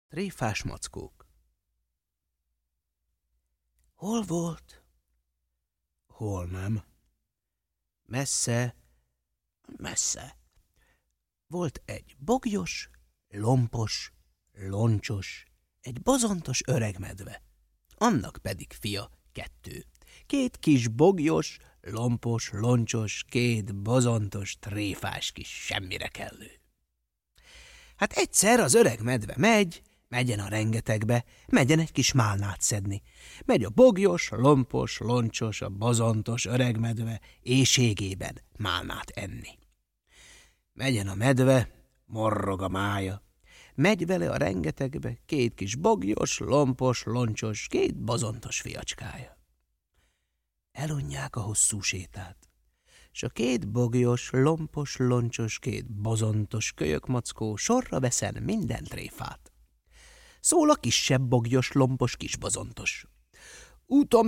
Tréfás mackók. Hol volt? Hol nem? Messze, messze. Volt egy bogyos, lompos, loncsos, egy bozontos öreg medve. Annak pedig fia 2. 2 kis bogyos, lompos, loncsos, 2 bozontos, tréfás kis semmire kellő. Hát egyszer az öreg medve megyen a rengetegbe, megyen egy kis málnát szedni. Megy a bogyos, lompos, loncsos, a bozontos öreg medve éhségében málnát enni. Megyen a medve, morrog a mája. Megy vele a rengetegbe 2 kis bogyos, lompos, loncsos, 2 bozontos fiacskája. Elunják a hosszú sétát, s a 2 bogyos, lompos, loncsos, 2 bozontos kölyökmackó sorra veszen minden tréfát. Szól a kisebb bogyos, lompos, kis bozontos. Utam